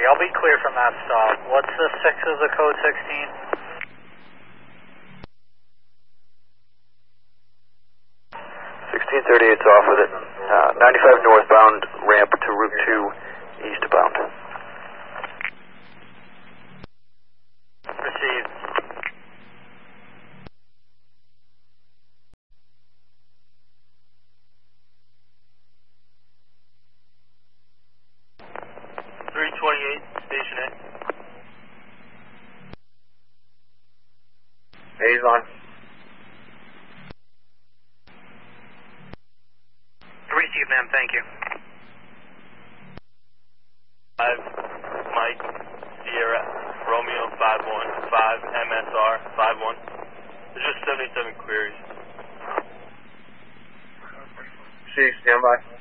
I'll be clear from that stop. What's the 6 of the code 16? 1638's off with it. 95 northbound, ramp to Route 2 eastbound. Received. Station A. A's on. Received, ma'am. Thank you. 5 Mike Sierra Romeo 515 MSR 51. There's just 77 queries. C, stand by.